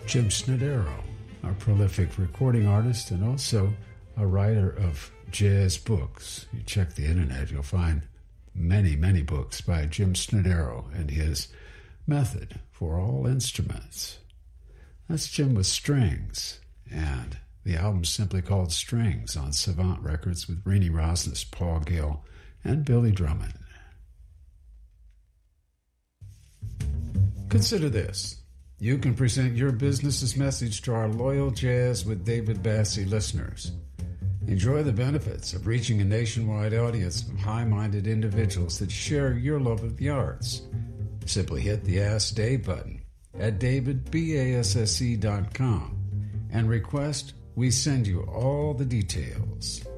Jim Snodero, a prolific recording artist and also a writer of jazz books. You check the internet, you'll find many, many books by Jim Snodero and his method for all instruments. That's Jim with Strings, and the album's simply called Strings on Savant Records with Renee Rosnes, Paul Gill, and Billy Drummond. Consider this. You can present your business's message to our loyal Jazz with David Bassie listeners. Enjoy the benefits of reaching a nationwide audience of high-minded individuals that share your love of the arts. Simply hit the Ask Dave button at davidbasse.com and request we send you all the details.